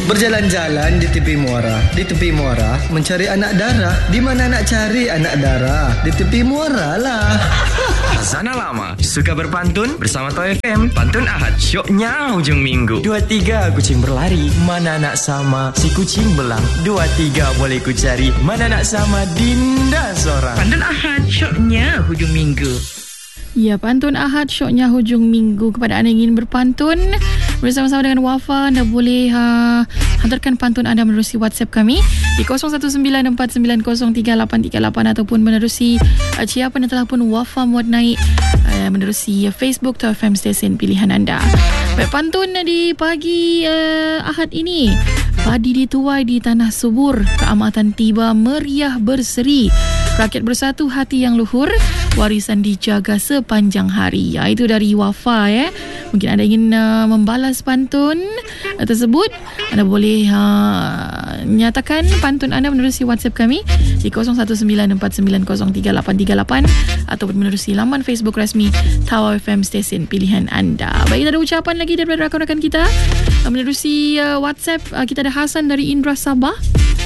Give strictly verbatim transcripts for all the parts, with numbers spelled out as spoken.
Berjalan-jalan di tepi muara. Di tepi muara mencari anak dara. Di mana nak cari anak dara? Di tepi muara lah. Zana Lama suka berpantun bersama Toy F M. Pantun Ahad, syoknya hujung minggu. Dua tiga kucing berlari, mana nak sama si kucing belang. Dua tiga boleh ku cari, mana nak sama Dinda seorang. Pantun Ahad, syoknya hujung minggu. Ya, Pantun Ahad, syoknya hujung minggu. Kepada anda yang ingin berpantun bersama-sama dengan Wafa, anda boleh uh, hantarkan pantun anda menerusi WhatsApp kami di kosong satu sembilan empat sembilan kosong tiga lapan tiga lapan ataupun menerusi uh, siapa yang telah pun Wafa muat naik uh, menerusi uh, Facebook Toy F M stesen pilihan anda. Baik, pantun di pagi uh, Ahad ini. Padi dituai di tanah subur, keamatan tiba meriah berseri. Rakyat bersatu, hati yang luhur, warisan dijaga sepanjang hari. Ya, itu dari Wafa ya. Mungkin anda ingin uh, membalas pantun uh, tersebut, anda boleh uh, nyatakan pantun anda menerusi WhatsApp kami di kosong satu sembilan empat sembilan kosong tiga lapan tiga lapan ataupun menerusi laman Facebook rasmi Tower F M stesen pilihan anda. Baik, ada ucapan lagi daripada rakan-rakan kita uh, menerusi uh, WhatsApp. Uh, kita ada Hasan dari Indra Sabah.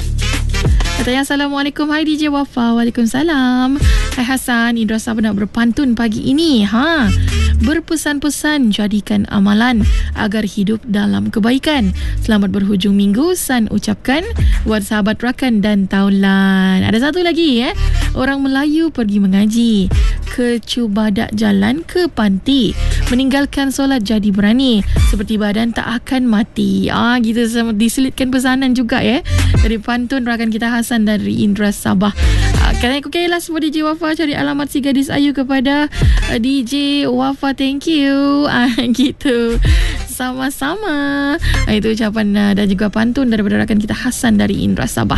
Katanya, Assalamualaikum, hai D J Wafa. Waalaikumsalam. Hai Hasan, Indra Sabah nak berpantun pagi ini. Ha, berpesan-pesan jadikan amalan agar hidup dalam kebaikan. Selamat berhujung minggu, San ucapkan buat sahabat rakan dan taulan. Ada satu lagi eh. Orang Melayu pergi mengaji, ke cubadak jalan ke panti, meninggalkan solat jadi berani, seperti badan tak akan mati. Ah, gitu, diselitkan pesanan juga ya dari pantun rakan kita Hasan dari Indra Sabah. Ah, kan aku okay lah semua D J Wafa cari alamat si gadis ayu kepada uh, D J Wafa. Thank you. Ah, gitu. Sama-sama. Ah, itu ucapan uh, dan juga pantun daripada rakan kita Hasan dari Indra Sabah.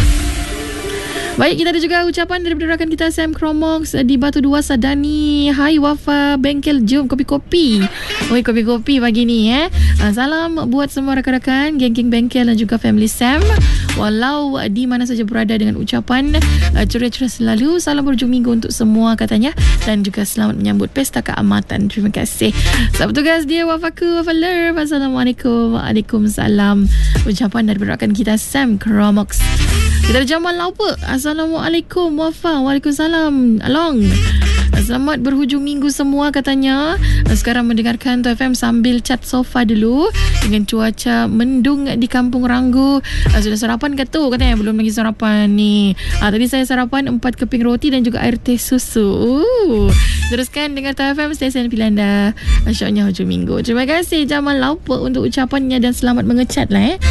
Baik, kita ada juga ucapan daripada rakan kita Sam Kromox di Batu Dua Sadani. Hai Wafa, bengkel jom kopi-kopi. Oi, kopi-kopi pagi ni eh. Salam buat semua rakan-rakan geng-geng bengkel dan juga family Sam, walau di mana saja berada, dengan ucapan uh, ceria-ceria selalu. Salam berhujung minggu untuk semua katanya, dan juga selamat menyambut pesta keamatan. Terima kasih. Selamat tugas dia Wafaku, Wafa Love. Assalamualaikum. Waalaikumsalam. Ucapan daripada rakan kita Sam Kromox. Kita ada Jamal Laupa. Assalamualaikum Wafa. Waalaikumsalam. Along. Selamat berhujung minggu semua katanya. Sekarang mendengarkan Toy F M sambil cat sofa dulu dengan cuaca mendung di Kampung Ranggu. Sudah sarapan ke tu? Katanya belum lagi sarapan ni. Ah, tadi saya sarapan empat keping roti dan juga air teh susu. Uh. Teruskan dengan Toy F M stesen pilihan anda. Syoknya hujung minggu. Terima kasih Jamal Laupa untuk ucapannya dan selamat mengecat lah eh.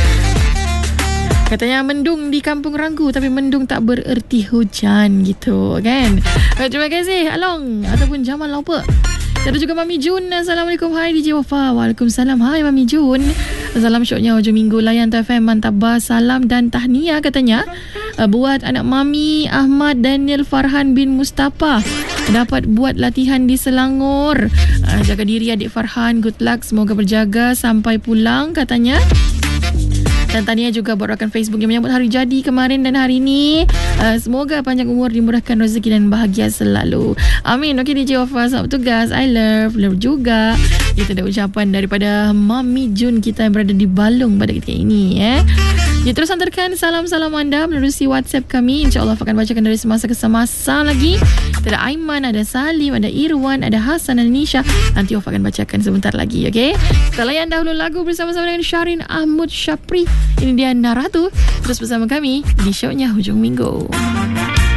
Katanya mendung di Kampung Ranggu, tapi mendung tak bererti hujan gitu kan. Terima kasih Along ataupun Jamal Laupa. Ada juga Mami Jun. Assalamualaikum, hai D J Wafa. Waalaikumsalam, hai Mami Jun. Salam syoknya hujung minggu, layan T F M mantap bah. Salam dan tahniah katanya buat anak Mami Ahmad Daniel Farhan bin Mustafa, dapat buat latihan di Selangor. Jaga diri adik Farhan, good luck, semoga berjaga sampai pulang katanya. Dan tahniah juga buat rakan Facebook yang menyambut hari jadi kemarin dan hari ini. Uh, semoga panjang umur, dimurahkan rezeki dan bahagia selalu. Amin. Okey D J Wafa, selamat tugas. I love. Love juga. Itu ada ucapan daripada Mami Jun kita yang berada di Balung pada ketika ini. Eh. Ya, terus hantarkan salam-salam anda menerusi WhatsApp kami. InsyaAllah akan bacakan dari semasa ke semasa lagi. Ada Aiman, ada Salim, ada Irwan, ada Hasan dan Nisha. Nanti Wafa akan bacakan sebentar lagi. Okay? Kita layan dahulu lagu bersama-sama dengan Syarin Ahmud Syapri. Ini dia Naratu. Terus bersama kami di Syoknya Hujung Minggu.